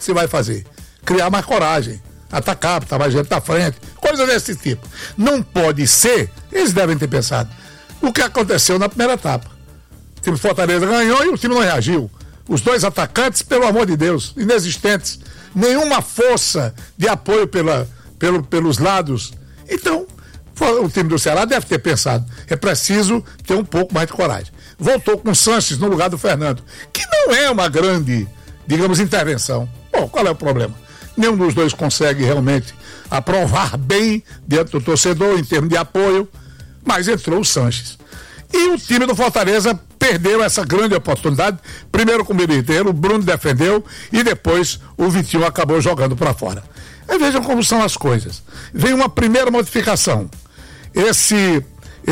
que se vai fazer? Criar mais coragem, atacar, botar mais gente na frente, coisa desse tipo. Não pode ser, eles devem ter pensado, o que aconteceu na primeira etapa. O time de Fortaleza ganhou e o time não reagiu. Os dois atacantes, pelo amor de Deus, inexistentes. Nenhuma força de apoio pelos lados. Então, o time do Ceará deve ter pensado, é preciso ter um pouco mais de coragem. Voltou com o Sanches no lugar do Fernando, que não é uma grande, digamos, intervenção. Bom, qual é o problema? Nenhum dos dois consegue realmente aprovar bem dentro do torcedor em termos de apoio, mas entrou o Sanches. E o time do Fortaleza perdeu essa grande oportunidade, primeiro com o Militeiro, o Bruno defendeu e depois o Vitinho acabou jogando para fora. Aí vejam como são as coisas. Vem uma primeira modificação. Esse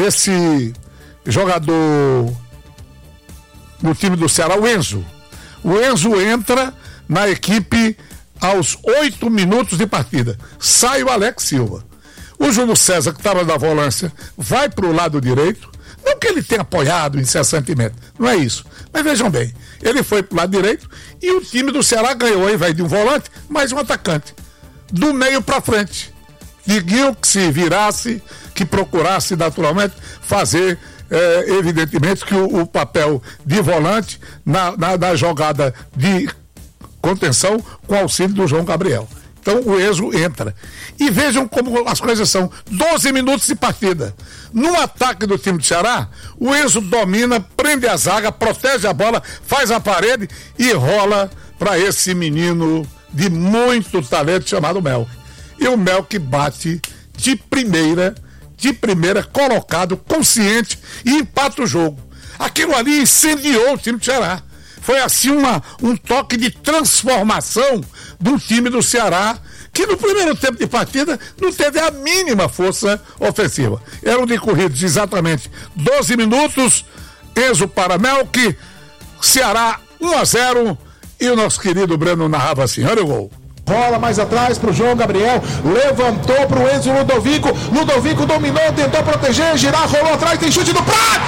jogador no time do Ceará, o Enzo. O Enzo entra na equipe aos 8 minutos de partida. Sai o Alex Silva. O Júlio César, que estava na volância, vai para o lado direito. Não que ele tenha apoiado incessantemente, não é isso. Mas vejam bem, ele foi para o lado direito e o time do Ceará ganhou, ao invés de um volante, mais um atacante. Do meio para frente. Diguinho que se virasse, que procurasse naturalmente fazer, evidentemente, que o papel de volante na jogada de contenção com auxílio do João Gabriel. Então o Enzo entra. E vejam como as coisas são. 12 minutos de partida. No ataque do time do Ceará, o Enzo domina, prende a zaga, protege a bola, faz a parede e rola para esse menino de muito talento chamado Melk. E o Melk bate de primeira, colocado, consciente, e empata o jogo. Aquilo ali incendiou o time do Ceará. Foi assim um toque de transformação do time do Ceará, que no primeiro tempo de partida não teve a mínima força ofensiva. Eram decorridos exatamente 12 minutos, Enzo para Melk, Ceará 1-0, e o nosso querido Breno narrava assim, olha o gol. Bola mais atrás pro João Gabriel, levantou pro Enzo Ludovico dominou, tentou proteger, girar, rolou atrás, tem chute do Prato!